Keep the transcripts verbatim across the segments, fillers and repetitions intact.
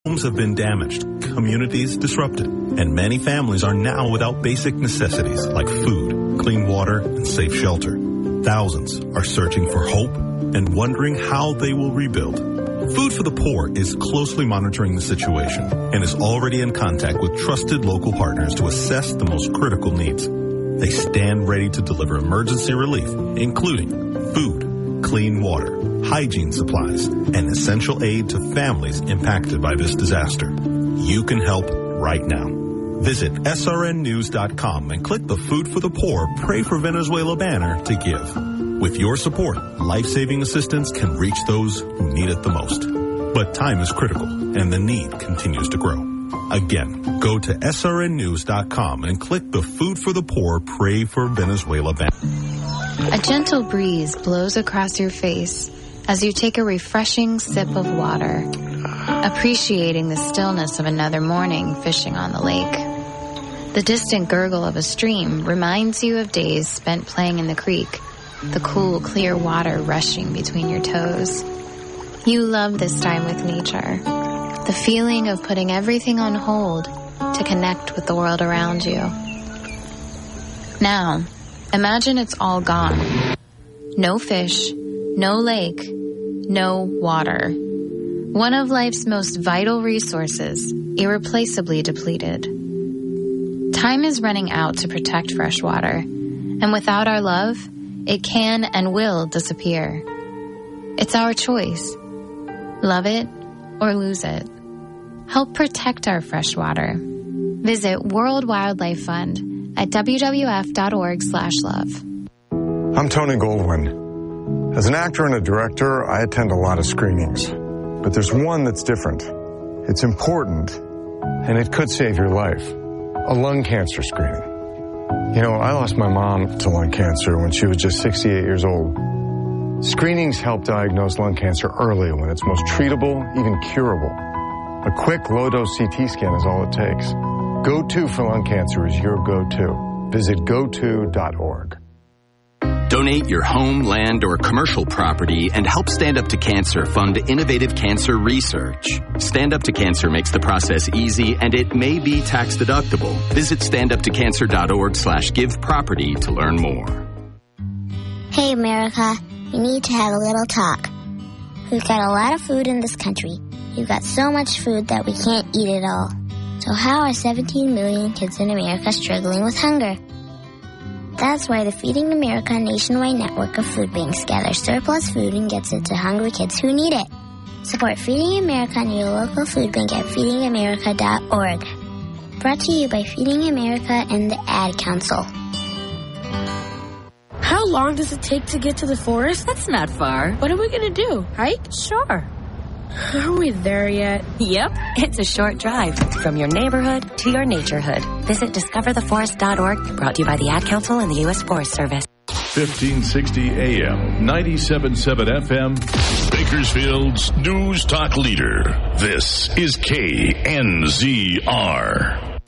Homes have been damaged, communities disrupted, and many families are now without basic necessities like food, clean water, and safe shelter. Thousands are searching for hope and wondering how they will rebuild. Food for the Poor is closely monitoring the situation and is already in contact with trusted local partners to assess the most critical needs. They stand ready to deliver emergency relief, including food, clean water, hygiene supplies, and essential aid to families impacted by this disaster. You can help right now. Visit S R N news dot com and click the Food for the Poor Pray for Venezuela banner to give. With your support, life-saving assistance can reach those who need it the most. But time is critical, and the need continues to grow. Again, go to S R N news dot com and click the Food for the Poor Pray for Venezuela banner. A gentle breeze blows across your face as you take a refreshing sip of water, appreciating the stillness of another morning fishing on the lake. The distant gurgle of a stream reminds you of days spent playing in the creek, the cool, clear water rushing between your toes. You love this time with nature, the feeling of putting everything on hold to connect with the world around you. Now, imagine it's all gone. No fish, no lake, no water. One of life's most vital resources, irreplaceably depleted. Time is running out to protect fresh water, and without our love, it can and will disappear. It's our choice. Love it or lose it. Help protect our fresh water. Visit World Wildlife Fund at w w f dot org slash love. I'm Tony Goldwyn. As an actor and a director, I attend a lot of screenings. But there's one that's different. It's important, and it could save your life. A lung cancer screening. You know, I lost my mom to lung cancer when she was just sixty-eight years old. Screenings help diagnose lung cancer early when it's most treatable, even curable. A quick, low-dose C T scan is all it takes. Go To for lung cancer is your go-to. Visit go to dot org. Donate your home, land, or commercial property and help Stand Up to Cancer fund innovative cancer research. Stand Up to Cancer makes the process easy, and it may be tax deductible. Visit stand up to cancer dot org slash give property to learn more. Hey, America, we need to have a little talk. We've got a lot of food in this country. We've got so much food that we can't eat it all. So how are seventeen million kids in America struggling with hunger? That's why the Feeding America nationwide network of food banks gathers surplus food and gets it to hungry kids who need it. Support Feeding America and your local food bank at feeding america dot org. Brought to you by Feeding America and the Ad Council. How long does it take to get to the forest? That's not far. What are we going to do? Hike? Sure. Are we there yet? Yep. It's a short drive from your neighborhood to your naturehood. Visit discover the forest dot org, brought to you by the Ad Council and the U S Forest Service. fifteen sixty A M, ninety-seven point seven F M, Bakersfield's News Talk Leader. This is K N Z R.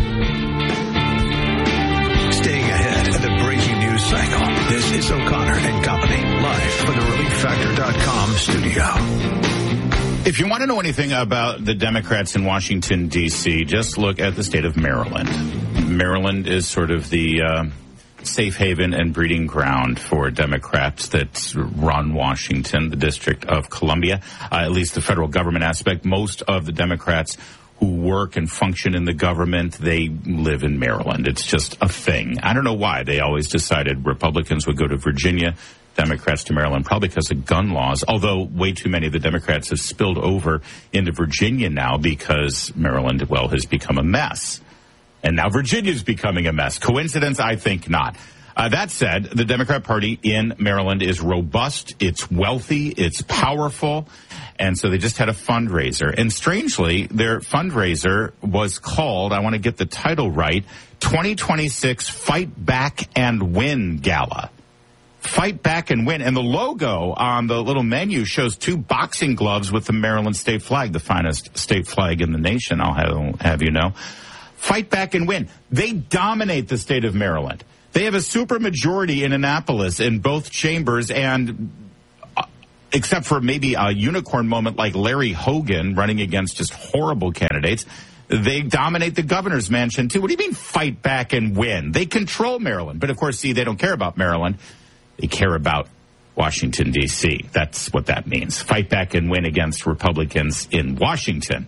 Staying ahead of the breaking news cycle, this is O'Connor and Company, live from the relief factor dot com studio. If you want to know anything about the Democrats in Washington, D C, just look at the state of Maryland. Maryland is sort of the uh, safe haven and breeding ground for Democrats that run Washington, the District of Columbia, uh, at least the federal government aspect. Most of the Democrats who work and function in the government, they live in Maryland. It's just a thing. I don't know why. They always decided Republicans would go to Virginia, Democrats to Maryland, probably because of gun laws, although way too many of the Democrats have spilled over into Virginia now because Maryland, well, has become a mess. And now Virginia's becoming a mess. Coincidence? I think not. Uh, that said, the Democrat Party in Maryland is robust, it's wealthy, it's powerful, and so they just had a fundraiser. And strangely, their fundraiser was called, I want to get the title right, twenty twenty-six Fight Back and Win Gala. Fight Back and Win. And the logo on the little menu shows two boxing gloves with the Maryland state flag, the finest state flag in the nation, I'll have, have you know. Fight Back and Win. They dominate the state of Maryland. They have a supermajority in Annapolis in both chambers, and except for maybe a unicorn moment like Larry Hogan running against just horrible candidates, they dominate the governor's mansion, too. What do you mean fight back and win? They control Maryland. But, of course, see, they don't care about Maryland. They care about Washington, D C That's what that means. Fight back and win against Republicans in Washington.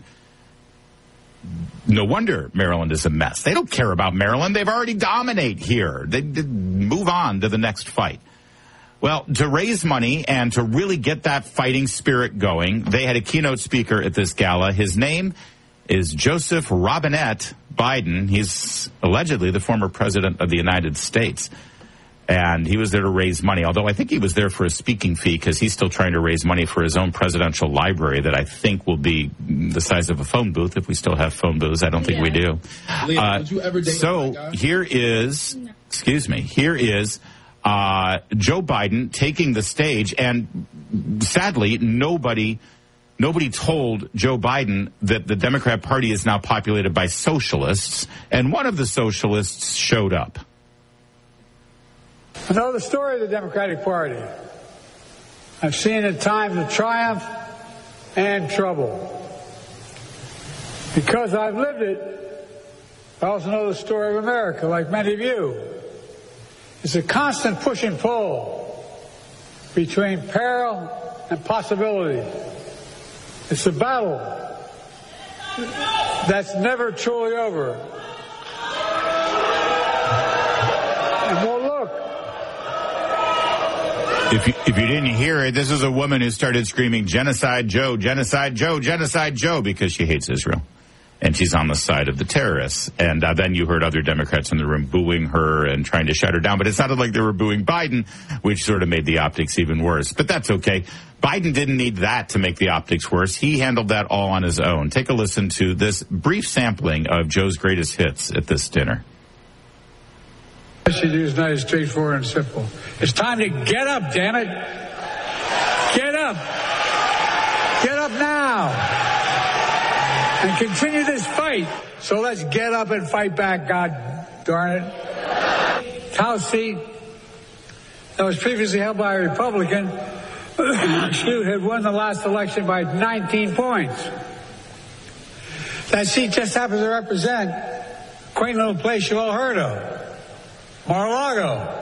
No wonder Maryland is a mess. They don't care about Maryland. They've already dominate here. They, they move on to the next fight. Well, to raise money and to really get that fighting spirit going, they had a keynote speaker at this gala. His name is Joseph Robinette Biden. He's allegedly the former president of the United States. And he was there to raise money, although I think he was there for a speaking fee because he's still trying to raise money for his own presidential library that I think will be the size of a phone booth if we still have phone booths. I don't think yeah. we do. Leah, uh, did you ever date so here is, no. excuse me, here is uh, Joe Biden taking the stage. And sadly, nobody... Nobody told Joe Biden that the Democrat Party is now populated by socialists, and one of the socialists showed up. I know the story of the Democratic Party. I've seen it times of triumph and trouble. Because I've lived it, I also know the story of America, like many of you. It's a constant push and pull between peril and possibility. It's a battle that's never truly over. And we'll look. If you, if you didn't hear it, this is a woman who started screaming, "Genocide Joe, Genocide Joe, Genocide Joe," because she hates Israel. And she's on the side of the terrorists. And uh, then you heard other Democrats in the room booing her and trying to shut her down. But it sounded like they were booing Biden, which sort of made the optics even worse. But that's okay. Biden didn't need that to make the optics worse. He handled that all on his own. Take a listen to this brief sampling of Joe's greatest hits at this dinner. I should use nice, straightforward, and simple. It's time to get up, damn it. Get up. Get up now. And continue this fight. So let's get up and fight back, God darn it. House seat that was previously held by a Republican had won the last election by nineteen points. That seat just happens to represent a quaint little place you all heard of, Mar-a-Lago.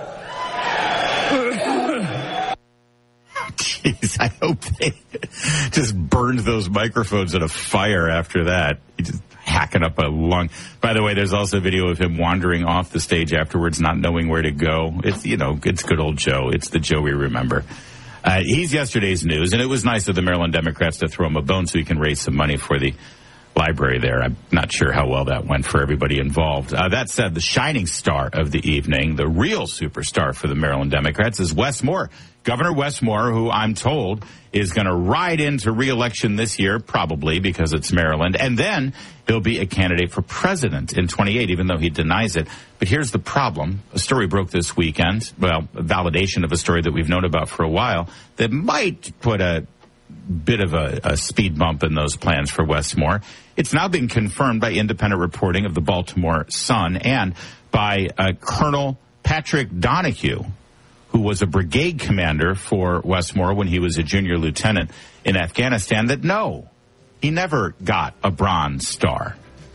Jeez, I hope they just burned those microphones in a fire after that. He just hacking up a lung. By the way, there's also a video of him wandering off the stage afterwards, not knowing where to go. It's, you know, it's good old Joe. It's the Joe we remember. Uh, he's yesterday's news, and it was nice of the Maryland Democrats to throw him a bone so he can raise some money for the library there. I'm not sure how well that went for everybody involved. Uh, that said, the shining star of the evening, the real superstar for the Maryland Democrats, is Wes Moore. Governor Wes Moore, who I'm told is going to ride into re-election this year, probably because it's Maryland, and then he'll be a candidate for president in twenty-eight, even though he denies it. But here's the problem. A story broke this weekend, well, a validation of a story that we've known about for a while, that might put a bit of a, a speed bump in those plans for Wes Moore. It's now been confirmed by independent reporting of the Baltimore Sun and by uh, Colonel Patrick Donahue, who was a brigade commander for Wes Moore when he was a junior lieutenant in Afghanistan, that no, he never got a Bronze Star.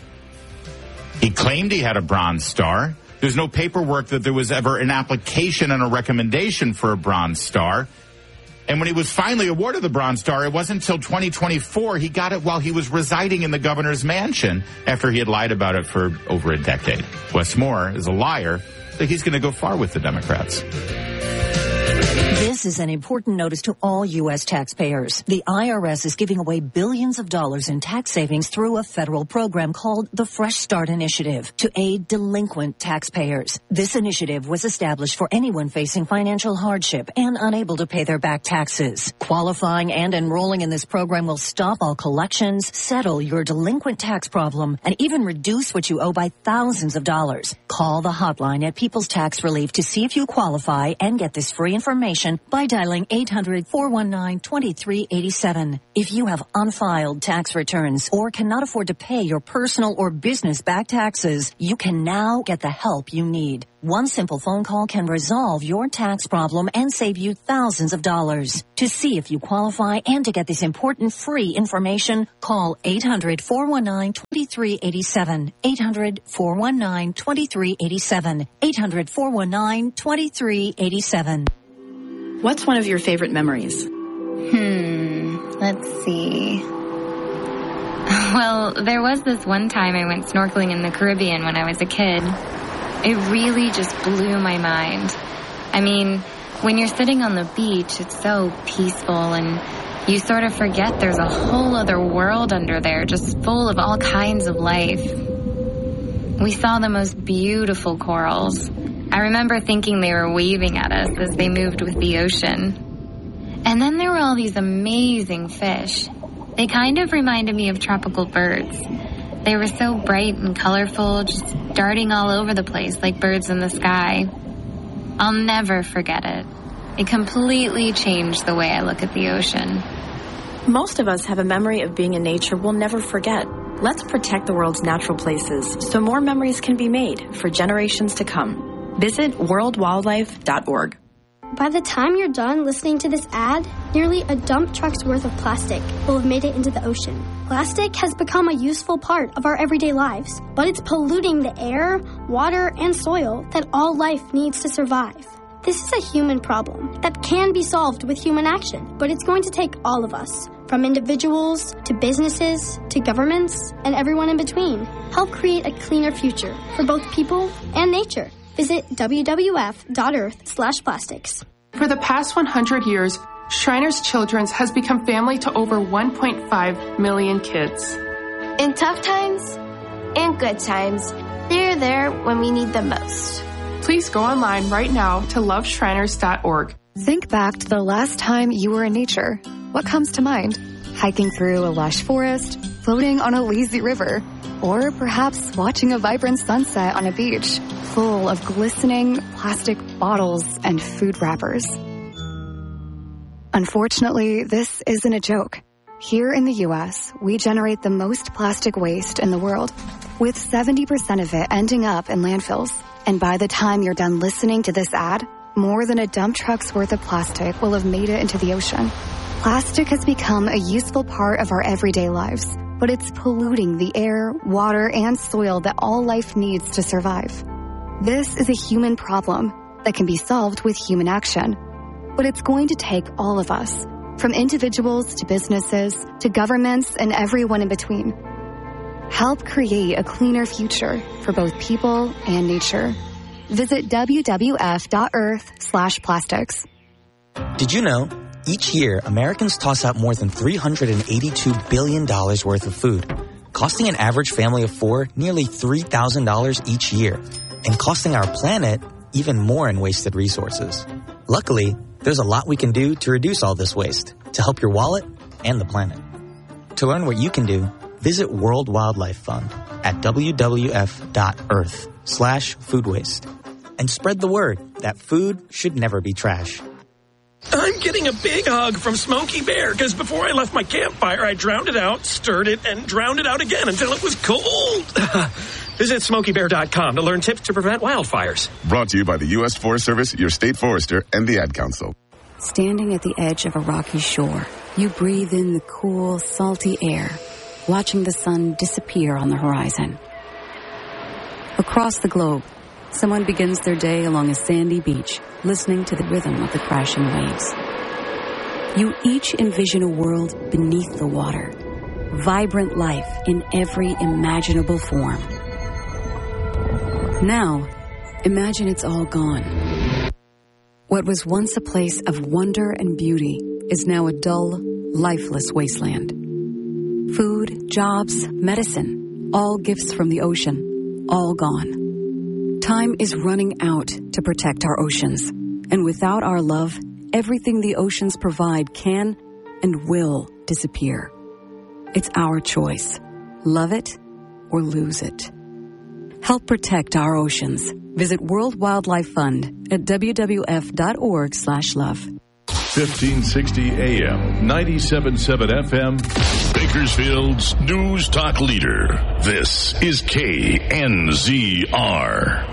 He claimed he had a Bronze Star. There's no paperwork that there was ever an application and a recommendation for a Bronze Star. And when he was finally awarded the Bronze Star, it wasn't until twenty twenty-four he got it while he was residing in the governor's mansion after he had lied about it for over a decade. Wes Moore is a liar, so he's going to go far with the Democrats. This is an important notice to all U S taxpayers. The I R S is giving away billions of dollars in tax savings through a federal program called the Fresh Start Initiative to aid delinquent taxpayers. This initiative was established for anyone facing financial hardship and unable to pay their back taxes. Qualifying and enrolling in this program will stop all collections, settle your delinquent tax problem, and even reduce what you owe by thousands of dollars. Call the hotline at People's Tax Relief to see if you qualify and get this free information information by dialing eight hundred, four one nine, two three eight seven. If you have unfiled tax returns or cannot afford to pay your personal or business back taxes, you can now get the help you need. One simple phone call can resolve your tax problem and save you thousands of dollars. To see if you qualify and to get this important free information, call eight hundred, four one nine, two three eight seven. eight hundred, four one nine, two three eight seven. eight hundred, four one nine, two three eight seven. What's one of your favorite memories? Hmm, let's see. Well, there was this one time I went snorkeling in the Caribbean when I was a kid. It really just blew my mind. I mean, when you're sitting on the beach, it's so peaceful and you sort of forget there's a whole other world under there just full of all kinds of life. We saw the most beautiful corals. I remember thinking they were waving at us as they moved with the ocean. And then there were all these amazing fish. They kind of reminded me of tropical birds. They were so bright and colorful, just darting all over the place like birds in the sky. I'll never forget it. It completely changed the way I look at the ocean. Most of us have a memory of being in nature we'll never forget. Let's protect the world's natural places so more memories can be made for generations to come. Visit world wildlife dot org. By the time you're done listening to this ad, nearly a dump truck's worth of plastic will have made it into the ocean. Plastic has become a useful part of our everyday lives, but it's polluting the air, water, and soil that all life needs to survive. This is a human problem that can be solved with human action, but it's going to take all of us, from individuals to businesses to governments and everyone in between. Help create a cleaner future for both people and nature. Visit w w f dot earth slash plastics. For the past one hundred years, Shriners Children's has become family to over one point five million kids. In tough times and good times, they're there when we need them most. Please go online right now to love shriners dot org. Think back to the last time you were in nature. What comes to mind? Hiking through a lush forest, floating on a lazy river, or perhaps watching a vibrant sunset on a beach full of glistening plastic bottles and food wrappers. Unfortunately, this isn't a joke. Here in the U S, we generate the most plastic waste in the world, with seventy percent of it ending up in landfills. And by the time you're done listening to this ad, more than a dump truck's worth of plastic will have made it into the ocean. Plastic has become a useful part of our everyday lives, but it's polluting the air, water, and soil that all life needs to survive. This is a human problem that can be solved with human action. But it's going to take all of us, from individuals to businesses to governments and everyone in between. Help create a cleaner future for both people and nature. Visit w w f dot earth slash plastics. Did you know? Each year, Americans toss out more than three hundred eighty-two billion dollars worth of food, costing an average family of four nearly three thousand dollars each year, and costing our planet even more in wasted resources. Luckily, there's a lot we can do to reduce all this waste, to help your wallet and the planet. To learn what you can do, visit World Wildlife Fund at w w f dot earth slash food waste and spread the word that food should never be trash. I'm getting a big hug from Smokey Bear because before I left my campfire, I drowned it out, stirred it, and drowned it out again until it was cold. Visit smokey bear dot com to learn tips to prevent wildfires. Brought to you by the U S Forest Service, your state forester, and the Ad Council. Standing at the edge of a rocky shore, you breathe in the cool, salty air, watching the sun disappear on the horizon. Across the globe, someone begins their day along a sandy beach, listening to the rhythm of the crashing waves. You each envision a world beneath the water, vibrant life in every imaginable form. Now, imagine it's all gone. What was once a place of wonder and beauty is now a dull, lifeless wasteland. Food, jobs, medicine, all gifts from the ocean, all gone. Time is running out to protect our oceans, and without our love, everything the oceans provide can and will disappear. It's our choice. Love it or lose it. Help protect our oceans. Visit World Wildlife Fund at w w f dot org slash love. fifteen sixty A M, ninety-seven point seven F M, Bakersfield's News Talk Leader. This is K N Z R.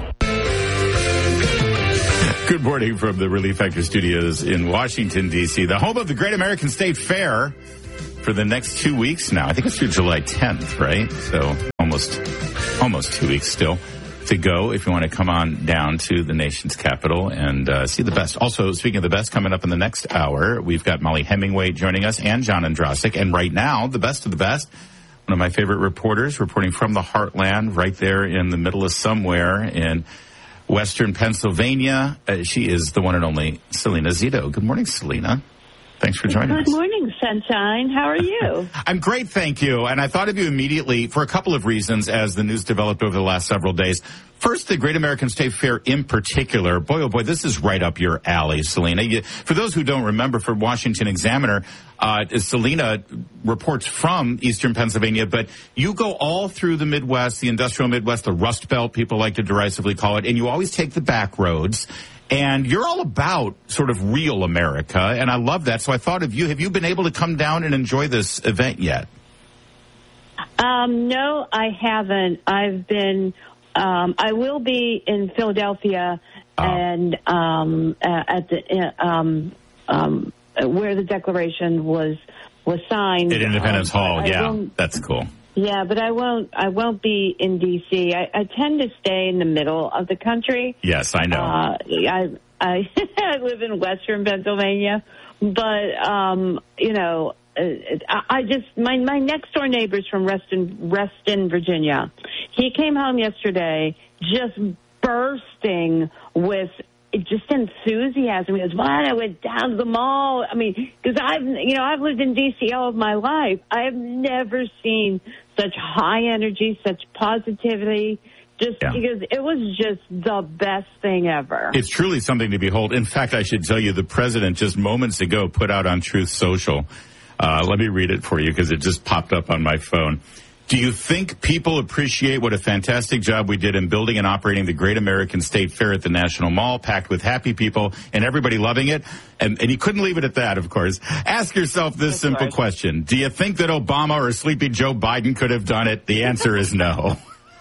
Good morning from the Relief Factor Studios in Washington, D C, the home of the Great American State Fair for the next two weeks now. I think it's through July tenth, right? So almost, almost two weeks still to go if you want to come on down to the nation's capital and uh, see the best. Also, speaking of the best, coming up in the next hour, we've got Molly Hemingway joining us and John Andrasik. And right now, the best of the best, one of my favorite reporters reporting from the heartland right there in the middle of somewhere in Western Pennsylvania. Uh, she is the one and only Selena Zito. Good morning, Selena. Thanks for joining us. Good morning, Sunshine. How are you? I'm great, thank you. And I thought of you immediately for a couple of reasons as the news developed over the last several days. First, the Great American State Fair in particular. Boy, oh boy, this is right up your alley, Selena. You, for those who don't remember, for Washington Examiner, uh, Selena reports from Eastern Pennsylvania, but you go all through the Midwest, the industrial Midwest, the Rust Belt, people like to derisively call it, and you always take the back roads. And you're all about sort of real America, and I love that. So I thought of you. Have you been able to come down and enjoy this event yet? Um, no, I haven't. I've been, um, I will be in Philadelphia oh. and um, uh, at the uh, um, um, where the Declaration was was signed. At Independence um, Hall, I yeah, won't, that's cool. Yeah, but I won't. I won't be in D C. I, I tend to stay in the middle of the country. Yes, I know. Uh, I I, I live in Western Pennsylvania, but um, you know, I, I just my my next door neighbor's from Reston, Reston, Virginia. He came home yesterday, just bursting with just enthusiasm. He goes, "What? I went down to the mall." I mean, because I've, you know, I've lived in D C all of my life. I have never seen such high energy, such positivity. Just yeah. because it was just the best thing ever. It's truly something to behold. In fact, I should tell you, the president just moments ago put out on Truth Social. Uh, let me read it for you because it just popped up on my phone. Do you think people appreciate what a fantastic job we did in building and operating the Great American State Fair at the National Mall, packed with happy people and everybody loving it? And, and he couldn't leave it at that, of course. Ask yourself this simple question. Do you think that Obama or sleepy Joe Biden could have done it? The answer is no.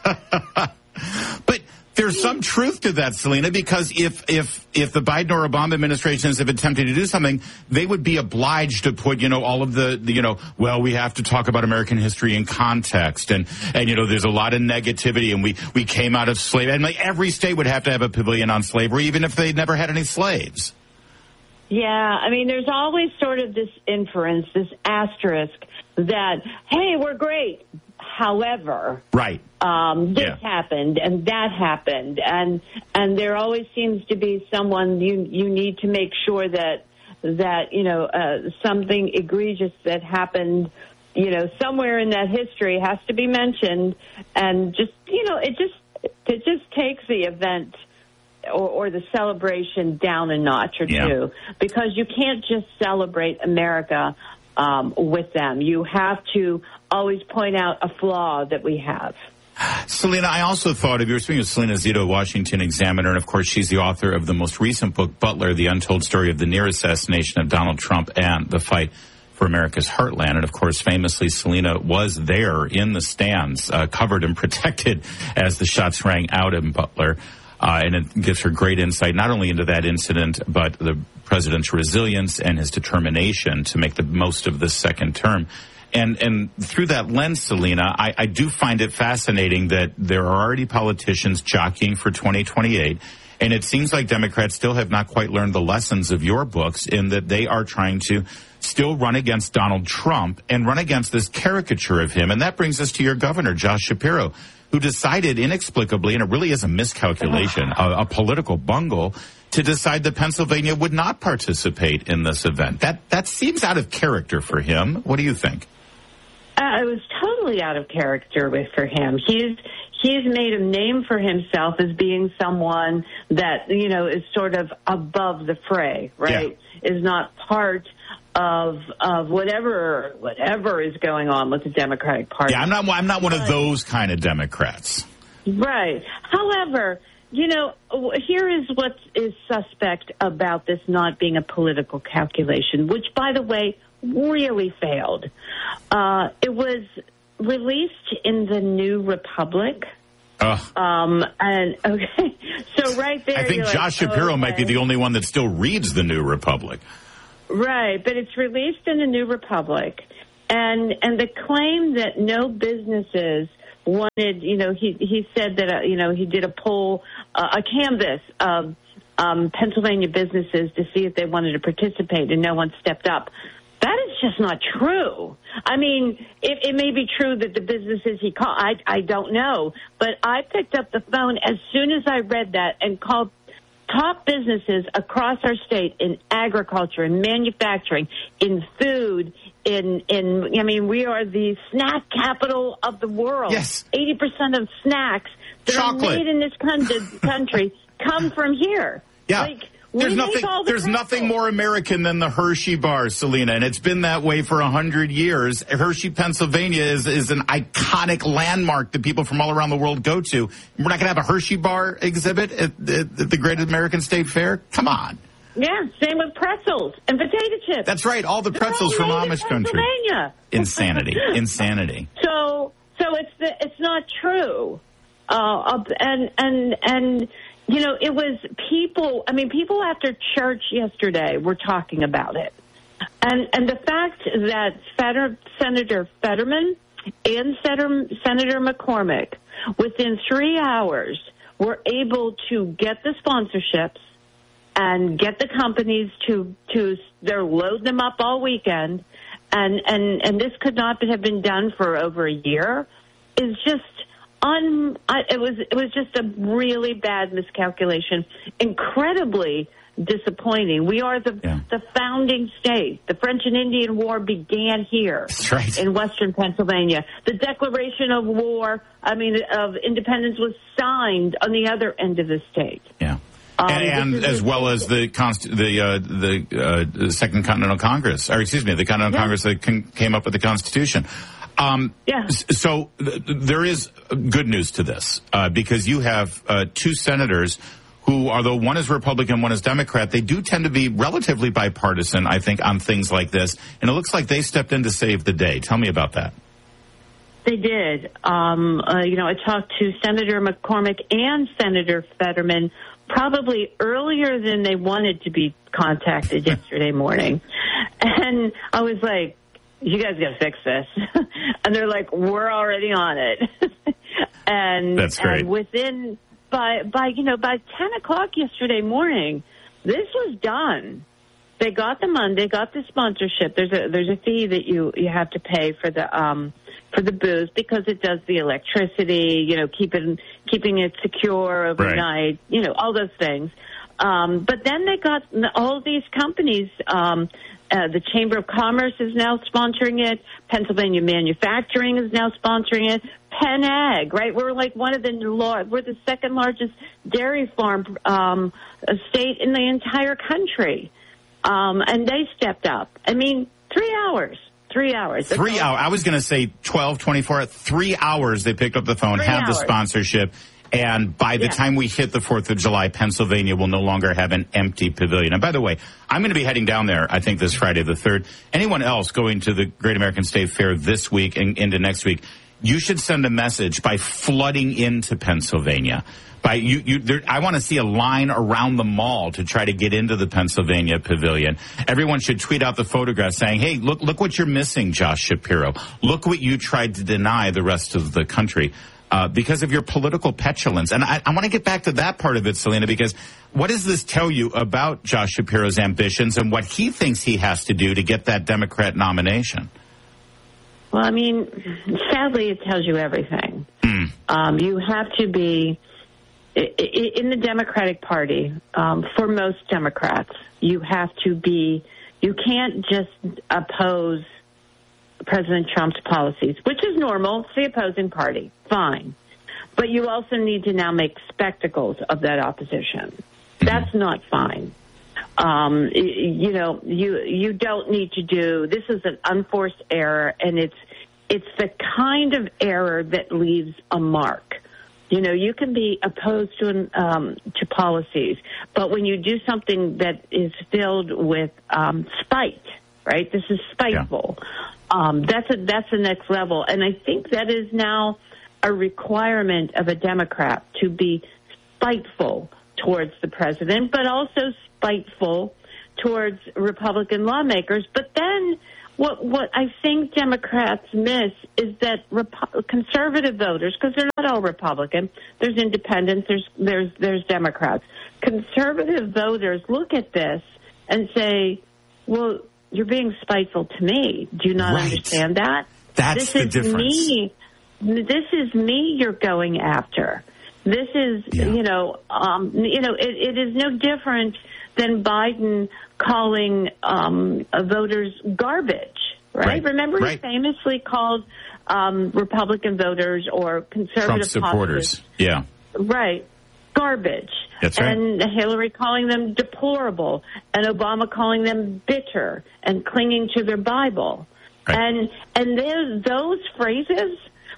But there's some truth to that, Selena, because if if if the Biden or Obama administrations have attempted to do something, they would be obliged to put, you know, all of the, the you know, well, we have to talk about American history in context. And, and you know, there's a lot of negativity, and we, we came out of slavery. And like every state would have to have a pavilion on slavery, even if they never had any slaves. Yeah, I mean, there's always sort of this inference, this asterisk that, hey, we're great. However, right. Um, this yeah. happened and that happened, and and there always seems to be someone you you need to make sure that that you know uh, something egregious that happened, you know, somewhere in that history has to be mentioned, and just you know it just it just takes the event or, or the celebration down a notch or yeah. two, because you can't just celebrate America um, with them. You have to always point out a flaw that we have. Selena, I also thought of you. We're speaking with Selena Zito, Washington Examiner, and of course she's the author of the most recent book, Butler, The Untold Story of the Near Assassination of Donald Trump and the Fight for America's Heartland. And of course, famously, Selena was there in the stands, uh, covered and protected as the shots rang out in Butler. Uh, and it gives her great insight, not only into that incident, but the president's resilience and his determination to make the most of this second term. And and through that lens, Selena, I, I do find it fascinating that there are already politicians jockeying for twenty twenty-eight, and it seems like Democrats still have not quite learned the lessons of your books in that they are trying to still run against Donald Trump and run against this caricature of him. And that brings us to your governor, Josh Shapiro, who decided inexplicably, and it really is a miscalculation, a, a political bungle, to decide that Pennsylvania would not participate in this event. That that seems out of character for him. What do you think? Uh, it was totally out of character with, for him. He's he's made a name for himself as being someone that, you know, is sort of above the fray, right? Yeah. Is not part of of whatever whatever is going on with the Democratic Party. Yeah, I'm not I'm not one of those kind of Democrats. Right. However, you know, here is what is suspect about this not being a political calculation, which, by the way, really failed. Uh, it was released in the New Republic. Oh. Um, and okay, so right there, I think you're Josh like, Shapiro okay. might be the only one that still reads the New Republic. Right, but it's released in the New Republic, and and the claim that no businesses wanted, you know, he he said that uh, you know he did a poll, uh, a canvas of um, Pennsylvania businesses to see if they wanted to participate, and no one stepped up. That is just not true. I mean, it, it may be true that the businesses he called, I, I don't know. But I picked up the phone as soon as I read that and called top businesses across our state in agriculture, in manufacturing, in food, in, in I mean, we are the snack capital of the world. Yes. eighty percent of snacks that Chocolate. are made in this country, country come from here. Yeah. Like, There's we nothing. make all the There's pretzels. nothing more American than the Hershey bars, Selena, and it's been that way for a hundred years. Hershey, Pennsylvania, is is an iconic landmark that people from all around the world go to. We're not going to have a Hershey bar exhibit at, at, at the Great American State Fair. Come on. Yeah, same with pretzels and potato chips. That's right. All the pretzels They're from all made in Amish country. Pennsylvania. Insanity. Insanity. So, so it's the, it's not true. Uh, and and and. You know, it was people, I mean, people after church yesterday were talking about it. And and the fact that Feder, Senator Fetterman and Senator, Senator McCormick, within three hours, were able to get the sponsorships and get the companies to, to they're load them up all weekend, and, and, and this could not have been done for over a year, is just... Un, I, it was it was just a really bad miscalculation, incredibly disappointing. We are the yeah. the founding state. The French and Indian War began here. That's right. In western Pennsylvania. The Declaration of War, I mean, of independence was signed on the other end of the state. Yeah. Um, and and as well as the const- the uh, the, uh, the Second Continental Congress, or excuse me, the Continental yeah. Congress that con- came up with the Constitution. Um, yeah. So th- there is good news to this uh, because you have uh, two senators who, although one is Republican, one is Democrat, they do tend to be relatively bipartisan, I think, on things like this. And it looks like they stepped in to save the day. Tell me about that. They did. Um, uh, you know, I talked to Senator McCormick and Senator Fetterman probably earlier than they wanted to be contacted yesterday morning. And I was like, you guys got to fix this. And they're like, we're already on it. and, That's great. and within, by, by, you know, by ten o'clock yesterday morning, this was done. They got the money, they got the sponsorship. There's a, there's a fee that you, you have to pay for the, um, for the booth because it does the electricity, you know, keep it, keeping it secure overnight, right. you know, all those things. Um, but then they got all of these companies, um, Uh, the Chamber of Commerce is now sponsoring it. Pennsylvania Manufacturing is now sponsoring it. Penn Ag, right? We're like one of the lar- we're the second largest dairy farm um, state in the entire country, um, and they stepped up. I mean, three hours, three hours, That's three all. hours. I was going to say twelve, twenty-four. Three hours. They picked up the phone, three had hours. the sponsorship. And by the yeah. time we hit the fourth of July, Pennsylvania will no longer have an empty pavilion. And by the way, I'm going to be heading down there, I think, this Friday the third. Anyone else going to the Great American State Fair this week and into next week, you should send a message by flooding into Pennsylvania. By you, you, there, I want to see a line around the mall to try to get into the Pennsylvania Pavilion. Everyone should tweet out the photograph saying, hey, look, look what you're missing, Josh Shapiro. Look what you tried to deny the rest of the country. Uh, because of your political petulance. And I, I want to get back to that part of it, Selena, because what does this tell you about Josh Shapiro's ambitions and what he thinks he has to do to get that Democrat nomination? Well, I mean, sadly, it tells you everything. Mm. Um, you have to be, in the Democratic Party, um, for most Democrats, you have to be, you can't just oppose President Trump's policies, which is normal. It's the opposing party. Fine. But you also need to now make spectacles of that opposition. That's not fine. Um, you know, you you don't need to do, this is an unforced error, and it's it's the kind of error that leaves a mark You know, you can be opposed to um, to policies, but when you do something that is filled with um, spite, right? This is spiteful. Yeah. Um, that's a, that's the next level, and I think that is now a requirement of a Democrat to be spiteful towards the president, but also spiteful towards Republican lawmakers. But then what what I think Democrats miss is that Repo- conservative voters, because they're not all Republican, there's independents, there's there's there's Democrats. Conservative voters look at this and say, well, you're being spiteful to me. Do you not right. understand that? That's this the is difference. Me. This is me you're going after. This is, yeah. you know, um, you know, it, it is no different than Biden calling um, voters garbage, right? right. Remember, right. he famously called um, Republican voters or conservative Trump supporters, populace, yeah, right, garbage. That's right. And Hillary calling them deplorable, and Obama calling them bitter and clinging to their Bible, right. and and those those phrases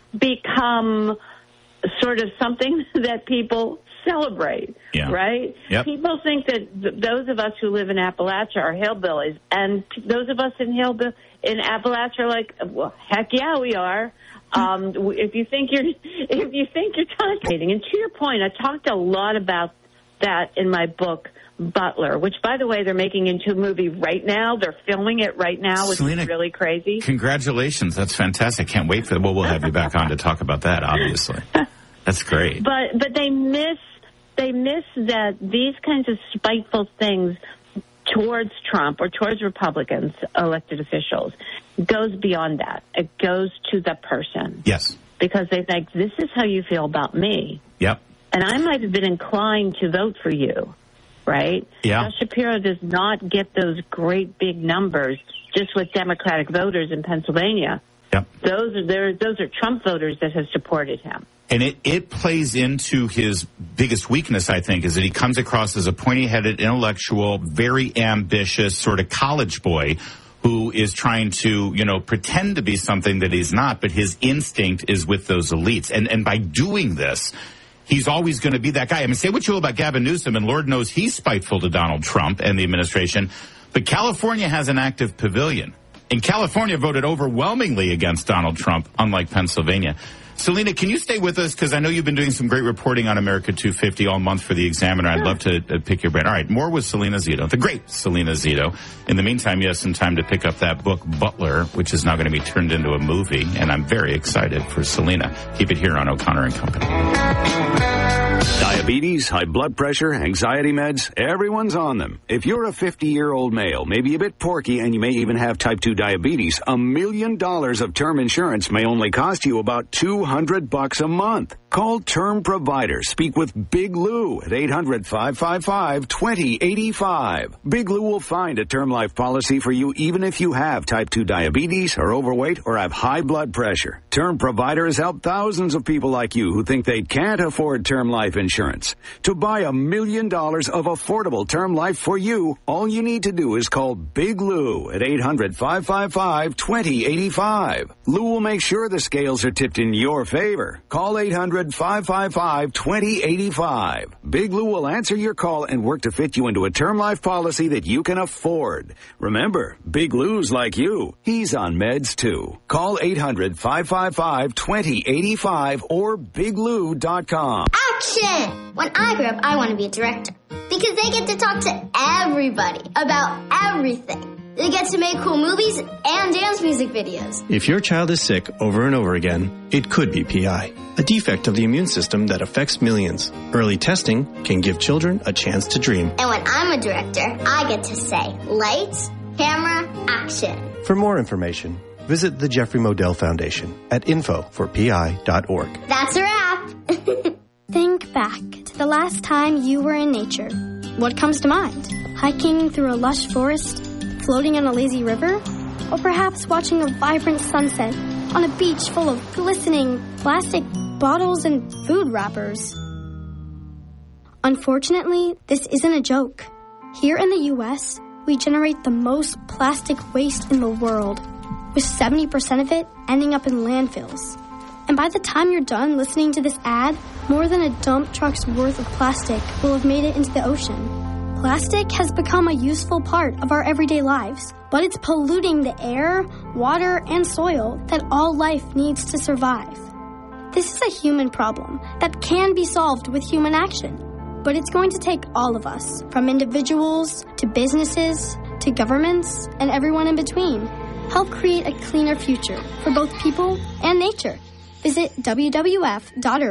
become sort of something that people celebrate, yeah. right? Yep. People think that th- those of us who live in Appalachia are hillbillies, and p- those of us in hillbill in Appalachia are like, well, heck yeah, we are. Um, if you think you're, if you think you're tolerating, and to your point, I talked a lot about that in my book, Butler, which, by the way, they're making into a movie right now. They're filming it right now, which Selena, is really crazy. Congratulations. That's fantastic. Can't wait for that. Well, we'll have you back on to talk about that, obviously. That's great. But but they miss they miss that these kinds of spiteful things towards Trump or towards Republicans, elected officials, goes beyond that. It goes to the person. Yes. Because they think, this is how you feel about me. Yep. And I might have been inclined to vote for you. Right? Yeah. Josh Shapiro does not get those great big numbers just with Democratic voters in Pennsylvania. Yep. Those are there, those are Trump voters that have supported him. And it, it plays into his biggest weakness, I think, is that he comes across as a pointy-headed, intellectual, very ambitious sort of college boy who is trying to, you know, pretend to be something that he's not, but his instinct is with those elites. And and by doing this, he's always going to be that guy. I mean, say what you will about Gavin Newsom, and Lord knows he's spiteful to Donald Trump and the administration, but California has an active pavilion. And California voted overwhelmingly against Donald Trump, unlike Pennsylvania. Selena, can you stay with us? Because I know you've been doing some great reporting on America two fifty all month for the Examiner. I'd love to uh, pick your brain. All right, more with Selena Zito, the great Selena Zito. In the meantime, you have some time to pick up that book, Butler, which is now going to be turned into a movie. And I'm very excited for Selena. Keep it here on O'Connor and Company. Diabetes, high blood pressure, anxiety meds, everyone's on them. If you're a fifty-year-old male, maybe a bit porky, and you may even have type two diabetes, a million dollars of term insurance may only cost you about two hundred bucks a month. Call Term Provider. Speak with Big Lou at eight hundred, five five five, two zero eight five. Big Lou will find a term life policy for you even if you have type two diabetes, are overweight, or have high blood pressure. Term Provider has helped thousands of people like you who think they can't afford term life insurance. To buy a million dollars of affordable term life for you, all you need to do is call Big Lou at eight hundred, five five five, two zero eight five. Lou will make sure the scales are tipped in your favor. Call eight hundred, five five five, two zero eight five. Big Lou will answer your call and work to fit you into a term life policy that you can afford. Remember, Big Lou's like you. He's on meds too. Call eight hundred, five five five, two zero eight five or big lou dot com. Action! When I grow up, I want to be a director because they get to talk to everybody about everything. They get to make cool movies and dance music videos. If your child is sick over and over again, it could be P I, a defect of the immune system that affects millions. Early testing can give children a chance to dream. And when I'm a director, I get to say, lights, camera, action. For more information, visit the Jeffrey Modell Foundation at info for p i dot org. That's a wrap. Think back to the last time you were in nature. What comes to mind? Hiking through a lush forest? Floating on a lazy river? Or perhaps watching a vibrant sunset on a beach full of glistening plastic bottles and food wrappers? Unfortunately, this isn't a joke. Here in the U S, we generate the most plastic waste in the world, with seventy percent of it ending up in landfills. And by the time you're done listening to this ad, more than a dump truck's worth of plastic will have made it into the ocean. Plastic has become a useful part of our everyday lives, but it's polluting the air, water, and soil that all life needs to survive. This is a human problem that can be solved with human action, but it's going to take all of us, from individuals to businesses to governments and everyone in between. Help create a cleaner future for both people and nature. Visit W W F dot org